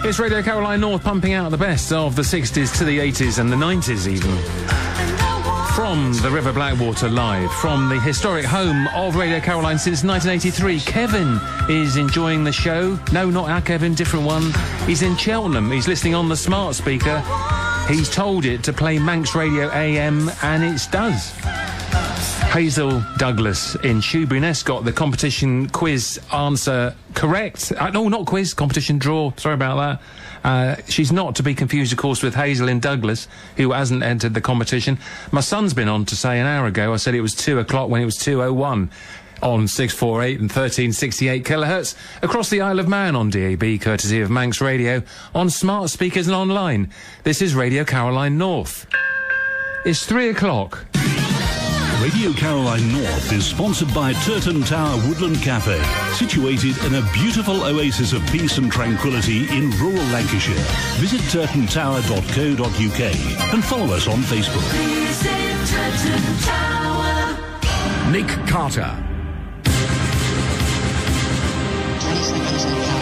It's Radio Caroline North pumping out the best of the 60s to the 80s and the 90s even. From the River Blackwater live, from the historic home of Radio Caroline since 1983, Kevin is enjoying the show. No, not our Kevin, different one. He's in Cheltenham. He's listening on the smart speaker. He's told it to play Manx Radio AM, and it does. Hazel Douglas in Shoeburyness got the competition quiz answer correct. No, not quiz, competition draw. Sorry about that. She's not to be confused, of course, with Hazel in Douglas, who hasn't entered the competition. My son's been on to say an hour ago, I said it was 2 o'clock when it was 2:01 on 648 and 1368 kilohertz across the Isle of Man on DAB, courtesy of Manx Radio, on smart speakers and online. This is Radio Caroline North. It's 3 o'clock. Radio Caroline North is sponsored by Turton Tower Woodland Cafe, situated in a beautiful oasis of peace and tranquility in rural Lancashire. Visit turtontower.co.uk and follow us on Facebook. Visit Turton Tower. Nick Carter. 20 seconds and